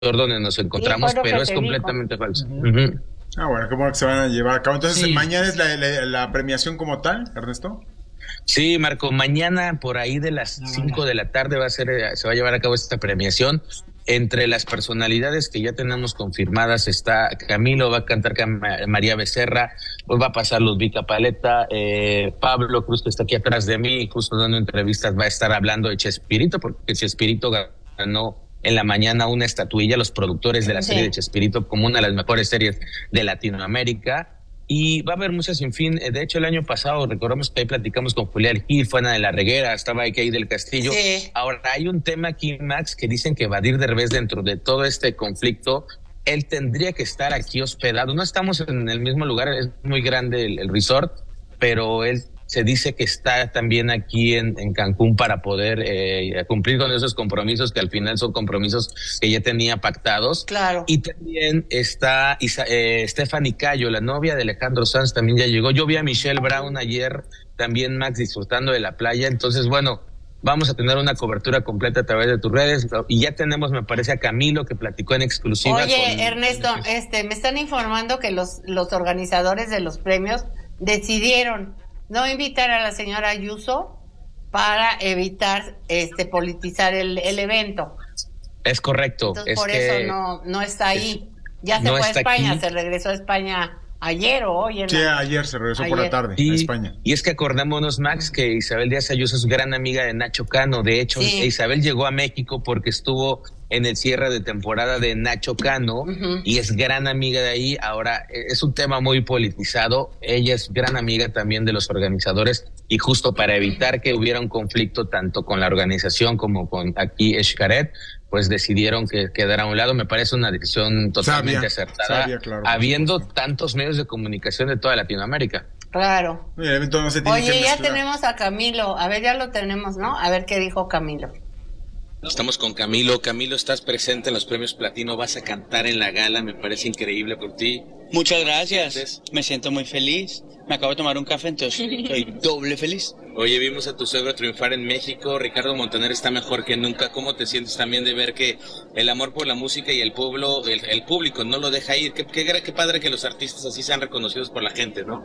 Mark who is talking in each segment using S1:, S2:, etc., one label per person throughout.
S1: donde nos
S2: Sí,
S1: encontramos,
S2: fue lo
S1: pero
S2: que
S1: es
S2: te dijo.
S1: completamente falso. Ujú.
S3: Ah, bueno, qué bueno que se van a llevar a cabo. Entonces,
S4: Sí.
S3: mañana es la premiación como tal, Ernesto.
S1: Sí, Marco, mañana por ahí de las
S4: La
S1: 5
S4: gala.
S1: de la tarde se va a llevar a cabo esta premiación. Entre las personalidades que ya tenemos confirmadas está Camilo, va a cantar María Becerra, pues va a pasar Ludvika Paleta, Pablo Cruz, que está aquí atrás de mí, justo dando entrevistas, va a estar hablando de Chespirito, porque Chespirito ganó en la mañana una estatuilla, los productores de la serie
S2: Sí.
S1: de Chespirito, como una de las mejores series de Latinoamérica. Y va a haber muchas sin fin. De hecho, el año pasado, recordamos que ahí platicamos con Julián Gil, fue Ana de la Reguera, estaba ahí del Castillo.
S2: Sí.
S1: Ahora, hay un tema aquí, Max, que dicen que Badir Derbez, dentro de todo este conflicto, él tendría que estar aquí hospedado. No estamos en el mismo lugar, es muy grande el resort, pero él se dice que está también aquí en Cancún para poder cumplir con esos compromisos que al final son compromisos que ya tenía pactados.
S2: Claro.
S1: Y también está Stephanie Cayo, la novia de Alejandro Sanz, también ya llegó. Yo vi a Michelle Brown ayer, también Max, disfrutando de la playa. Entonces, bueno, vamos a tener una cobertura completa a través de tus redes. Y ya tenemos, me parece, a Camilo, que platicó en exclusiva.
S2: Oye, Ernesto, me están informando que los organizadores de los premios decidieron no invitar a la señora Ayuso para evitar politizar el evento.
S1: Es correcto.
S2: Entonces, por eso no está ahí. Ya se
S1: no
S2: fue a
S1: está
S2: España,
S1: aquí.
S2: se regresó a España ayer o hoy.
S3: Sí, ayer se regresó por la tarde a España.
S1: Y es que acordémonos, Max, que Isabel Díaz Ayuso es gran amiga de Nacho Cano. De hecho,
S2: Sí.
S1: Isabel llegó a México porque estuvo en el cierre de temporada de Nacho Cano y es gran amiga de ahí. Ahora, es un tema muy politizado. Ella es gran amiga también de los organizadores y justo para evitar que hubiera un conflicto tanto con la organización como con aquí Xcaret, pues decidieron que quedara a un lado. Me parece una decisión totalmente acertada,
S3: claro,
S1: habiendo tantos medios de comunicación de toda Latinoamérica.
S2: Claro.
S3: El evento no se tiene que
S2: Oye, ya
S3: mezclar.
S2: tenemos a Camilo. A ver, ya lo tenemos, ¿no? A ver qué dijo Camilo.
S1: Estamos con Camilo. Camilo, estás presente en los premios Platino, vas a cantar en la gala, me parece increíble por ti.
S5: Muchas gracias, me siento muy feliz. Me acabo de tomar un café, entonces estoy doble feliz.
S1: Oye, vimos a tu suegro triunfar en México, Ricardo Montaner está mejor que nunca. ¿Cómo te sientes también de ver que el amor por la música y el pueblo, el público no lo deja ir? Qué padre que los artistas así sean reconocidos por la gente, ¿no?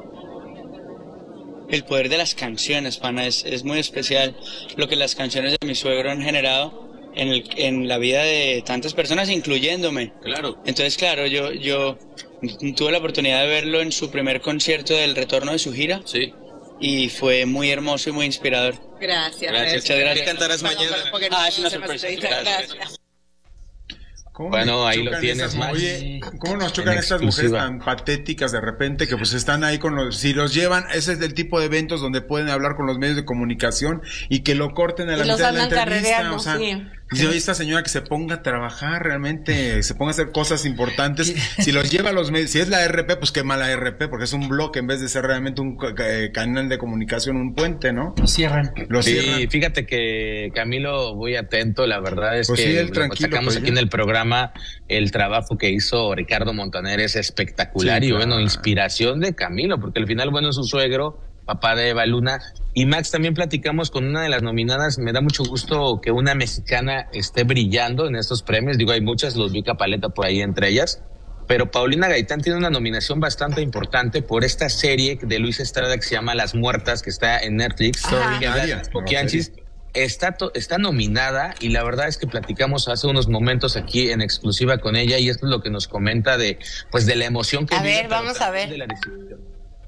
S5: El poder de las canciones, pana, es muy especial lo que las canciones de mi suegro han generado en la vida de tantas personas, incluyéndome.
S1: Claro.
S5: Entonces, claro, yo tuve la oportunidad de verlo en su primer concierto del retorno de su gira.
S1: Sí.
S5: Y fue muy hermoso y muy inspirador.
S6: Gracias.
S5: Muchas gracias.
S1: ¿Qué cantarás mañana?
S6: Porque
S5: Es una
S6: se me
S5: sorpresa.
S6: olvidó.
S5: Gracias.
S3: ¿Cómo
S1: Bueno,
S3: me
S1: ahí lo
S3: chocan
S1: tienes,
S3: estas-
S1: Max.
S3: Oye, ¿cómo nos chocan
S1: En
S3: estas mujeres
S1: exclusiva.
S3: tan patéticas de repente que pues están ahí con los... Si los llevan, ese es el tipo de eventos donde pueden hablar con los medios de comunicación y que lo corten a la
S2: Y los
S3: mitad de la
S2: andan
S3: entrevista.
S2: carrereando,
S3: O sea,
S2: sí.
S3: dice, oye, esta señora que se ponga a trabajar realmente, se ponga a hacer cosas importantes. Si los lleva a los medios, si es la RP, pues qué mala RP, porque es un bloque en vez de ser realmente un canal de comunicación, un puente, ¿no?
S4: Lo cierran.
S3: Lo
S1: Sí,
S3: cierran.
S1: fíjate que Camilo, muy atento, la verdad es
S3: Pues
S1: que
S3: sí, él
S1: lo
S3: tranquilo,
S1: sacamos
S3: pues
S1: aquí
S3: ya.
S1: en el programa, el trabajo que hizo Ricardo Montaner es espectacular
S3: Sí,
S1: y
S3: claro.
S1: bueno, inspiración de Camilo, porque al final, bueno, es su suegro, papá de Eva Luna. Y Max, también platicamos con una de las nominadas, me da mucho gusto que una mexicana esté brillando en estos premios, digo, hay muchas, Ludvika Paleta por ahí entre ellas, pero Paulina Gaitán tiene una nominación bastante importante por esta serie de Luis Estrada que se llama Las Muertas, que está en Netflix.
S2: Ajá.
S1: Que habla de las poquianchis. Está nominada y la verdad es que platicamos hace unos momentos aquí en exclusiva con ella y esto es lo que nos comenta de la emoción que
S2: A
S1: vive,
S2: ver,
S1: pero
S2: vamos a
S1: también
S2: ver.
S1: de la decisión.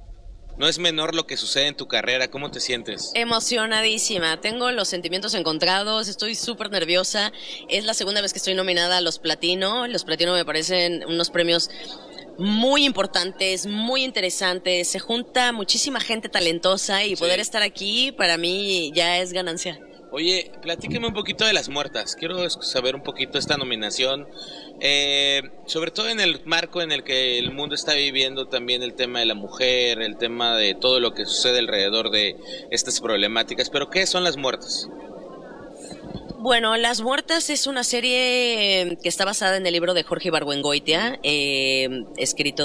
S1: No es menor lo que sucede en tu carrera, ¿cómo te sientes?
S6: Emocionadísima, tengo los sentimientos encontrados, estoy súper nerviosa, es la segunda vez que estoy nominada a los Platino me parecen unos premios muy importantes, muy interesantes, se junta muchísima gente talentosa y poder estar aquí para mí ya es ganancia.
S1: Oye, platícame un poquito de Las Muertas. Quiero saber un poquito esta nominación, sobre todo en el marco en el que el mundo está viviendo también el tema de la mujer, el tema de todo lo que sucede alrededor de estas problemáticas. Pero, ¿qué son Las Muertas?
S6: Bueno, Las Muertas es una serie que está basada en el libro de Jorge Ibargüengoitia, escrito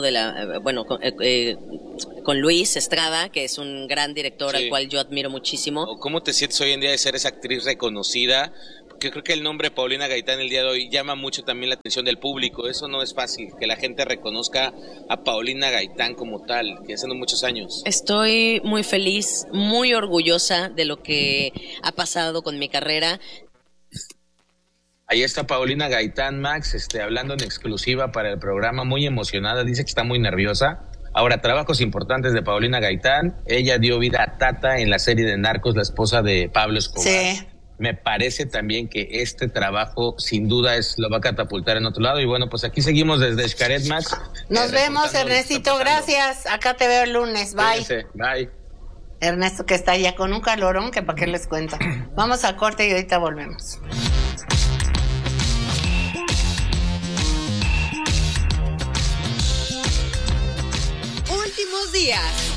S6: con Luis Estrada, que es un gran director
S1: Sí.
S6: al cual yo admiro muchísimo.
S1: ¿O cómo te sientes hoy en día de ser esa actriz reconocida porque creo que el nombre Paulina Gaitán el día de hoy llama mucho también la atención del público. Eso no es fácil, que la gente reconozca a Paulina Gaitán como tal, que hace muchos años.
S6: Estoy muy feliz, muy orgullosa de lo que ha pasado con mi carrera.
S1: Ahí está Paulina Gaitán, Max, hablando en exclusiva para el programa, muy emocionada, dice que está muy nerviosa. Ahora, trabajos importantes de Paulina Gaitán. Ella dio vida a Tata en la serie de Narcos, la esposa de Pablo Escobar.
S2: Sí.
S1: Me parece también que este trabajo sin duda lo va a catapultar en otro lado. Y bueno, pues aquí seguimos desde Xcaret, Max.
S2: Nos vemos, Ernestito, gracias. Acá te veo el lunes, bye.
S1: Cuídense, bye.
S2: Ernesto, que está ya con un calorón que para qué les cuento. Vamos a corte y ahorita volvemos.
S4: Últimos días.